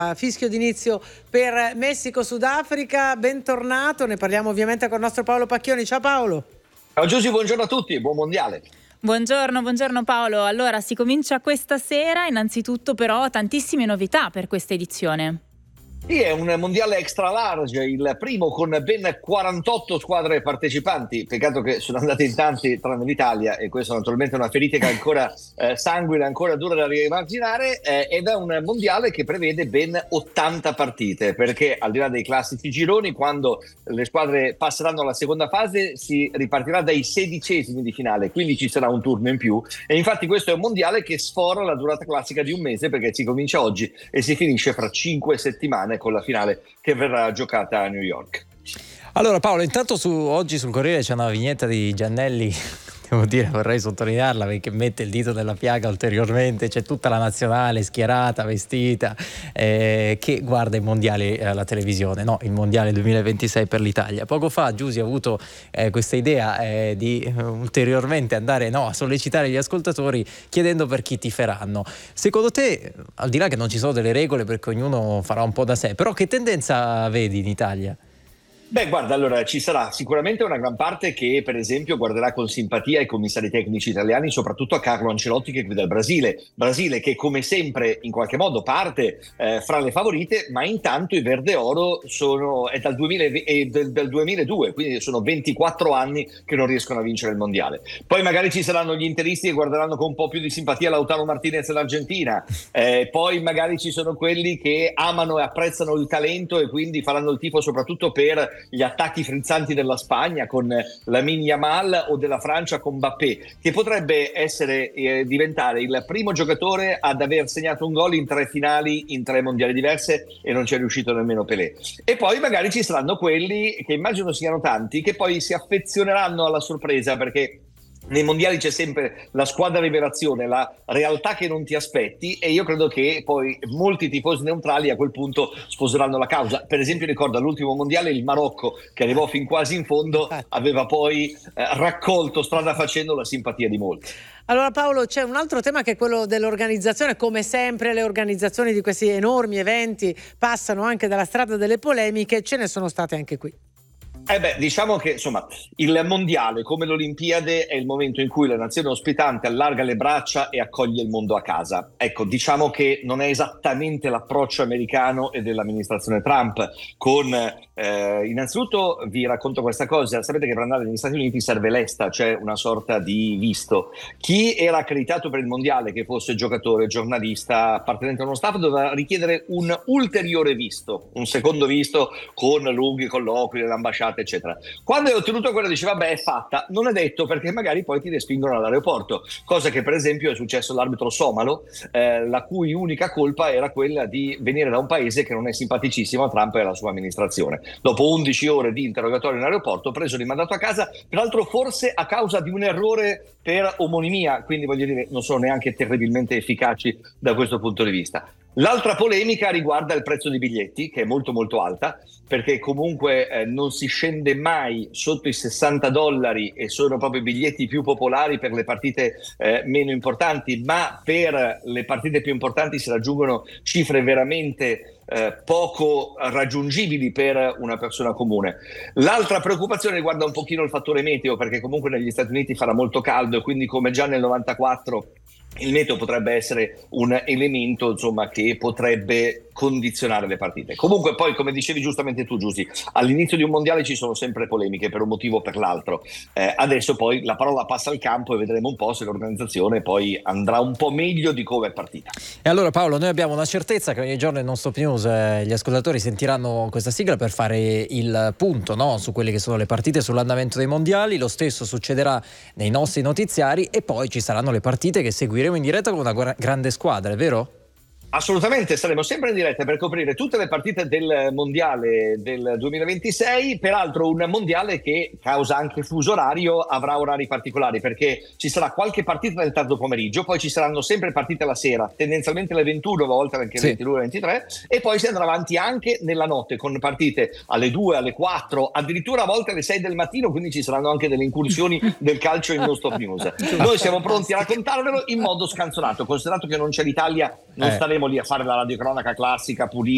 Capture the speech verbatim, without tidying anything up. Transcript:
Fischio d'inizio per Messico-Sudafrica, bentornato, ne parliamo ovviamente con il nostro Paolo Pacchioni. Ciao Paolo. Ciao Giusy, buongiorno a tutti, buon mondiale. Buongiorno, buongiorno Paolo. Allora si comincia questa sera, innanzitutto però tantissime novità per questa edizione. Sì, è un mondiale extra large, il primo con ben quarantotto squadre partecipanti. Peccato che sono andate in tanti tranne l'Italia, e questo naturalmente è una ferita che ancora eh, sanguina, ancora dura da rimarginare, eh, ed è un mondiale che prevede ben ottanta partite, perché al di là dei classici gironi, quando le squadre passeranno alla seconda fase si ripartirà dai sedicesimi di finale, quindi ci sarà un turno in più, e infatti questo è un mondiale che sfora la durata classica di un mese, perché si comincia oggi e si finisce fra cinque settimane con la finale che verrà giocata a New York. Allora Paolo, intanto su, oggi sul Corriere c'è una vignetta di Giannelli, devo dire, vorrei sottolinearla perché mette il dito nella piaga ulteriormente. C'è tutta la nazionale schierata, vestita, eh, che guarda i mondiali alla televisione, no, il mondiale duemilaventisei per l'Italia. Poco fa Giusy ha avuto eh, questa idea eh, di eh, ulteriormente andare no, a sollecitare gli ascoltatori chiedendo per chi tiferanno. Secondo te, al di là che non ci sono delle regole perché ognuno farà un po' da sé, però che tendenza vedi in Italia? Beh, guarda, allora ci sarà sicuramente una gran parte che, per esempio, guarderà con simpatia i commissari tecnici italiani, soprattutto a Carlo Ancelotti che guida il Brasile. Brasile che, come sempre, in qualche modo parte eh, fra le favorite, ma intanto i Verde Oro sono è dal, duemila, è del, del duemiladue, quindi sono ventiquattro anni che non riescono a vincere il mondiale. Poi magari ci saranno gli interisti che guarderanno con un po' più di simpatia Lautaro Martinez dell'Argentina, eh, poi magari ci sono quelli che amano e apprezzano il talento e quindi faranno il tifo soprattutto per gli attacchi frizzanti della Spagna con Lamine Yamal o della Francia con Mbappé, che potrebbe essere eh, diventare il primo giocatore ad aver segnato un gol in tre finali in tre mondiali diverse e non ci è riuscito nemmeno Pelé. E poi magari ci saranno quelli, che immagino siano tanti, che poi si affezioneranno alla sorpresa, perché nei mondiali c'è sempre la squadra rivelazione, la realtà che non ti aspetti, e io credo che poi molti tifosi neutrali a quel punto sposeranno la causa. Per esempio ricordo all'ultimo mondiale il Marocco, che arrivò fin quasi in fondo, aveva poi eh, raccolto strada facendo la simpatia di molti. Allora Paolo, c'è un altro tema che è quello dell'organizzazione. Come sempre le organizzazioni di questi enormi eventi passano anche dalla strada delle polemiche, ce ne sono state anche qui. Eh beh, diciamo che insomma il mondiale, come l'Olimpiade, è il momento in cui la nazione ospitante allarga le braccia e accoglie il mondo a casa. Ecco, diciamo che non è esattamente l'approccio americano e dell'amministrazione Trump. Con eh, innanzitutto vi racconto questa cosa: sapete che per andare negli Stati Uniti serve l'ESTA, cioè una sorta di visto. Chi era accreditato per il mondiale, che fosse giocatore, giornalista, appartenente a uno staff, doveva richiedere un ulteriore visto, un secondo visto con lunghi colloqui dell'ambasciata, eccetera. Quando hai ottenuto quello dici vabbè, è fatta. Non è detto, perché magari poi ti respingono all'aeroporto, cosa che per esempio è successo all'arbitro somalo, eh, la cui unica colpa era quella di venire da un paese che non è simpaticissimo a Trump e alla sua amministrazione. Dopo undici ore di interrogatorio in aeroporto, preso e rimandato a casa, peraltro forse a causa di un errore per omonimia, quindi voglio dire non sono neanche terribilmente efficaci da questo punto di vista. L'altra polemica riguarda il prezzo dei biglietti, che è molto molto alta, perché comunque eh, non si scende mai sotto i sessanta dollari, e sono proprio i biglietti più popolari per le partite eh, meno importanti, ma per le partite più importanti si raggiungono cifre veramente eh, poco raggiungibili per una persona comune. L'altra preoccupazione riguarda un pochino il fattore meteo, perché comunque negli Stati Uniti farà molto caldo e quindi, come già nel novantaquattro, il meteo potrebbe essere un elemento insomma che potrebbe condizionare le partite. Comunque poi, come dicevi giustamente tu Giusy, all'inizio di un mondiale ci sono sempre polemiche per un motivo o per l'altro. Eh, adesso poi la parola passa al campo e vedremo un po' se l'organizzazione poi andrà un po' meglio di come è partita. E allora Paolo, noi abbiamo una certezza che ogni giorno in Non Stop News eh, gli ascoltatori sentiranno questa sigla per fare il punto, no? Su quelle che sono le partite, sull'andamento dei mondiali. Lo stesso succederà nei nostri notiziari, e poi ci saranno le partite che seguiremo in diretta con una gra- grande squadra, è vero? Assolutamente, saremo sempre in diretta per coprire tutte le partite del mondiale del duemilaventisei, peraltro un mondiale che, causa anche fuso orario, avrà orari particolari, perché ci sarà qualche partita nel tardo pomeriggio, poi ci saranno sempre partite la sera, tendenzialmente alle ventuno, a volte anche alle ventidue ventitré, e poi si andrà avanti anche nella notte con partite alle due, alle quattro, addirittura a volte alle sei del mattino, quindi ci saranno anche delle incursioni del calcio in Non Stop News. Noi siamo pronti a raccontarvelo in modo scanzonato, considerato che non c'è l'Italia, non eh. staremo lì a fare la radiocronaca classica, pulita,